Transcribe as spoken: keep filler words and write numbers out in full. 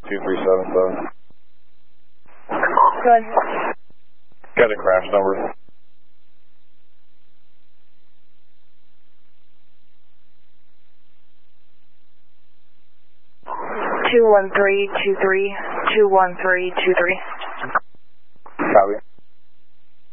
two three seven seven. Good. Got a crash number. Two one three two three two one three two three.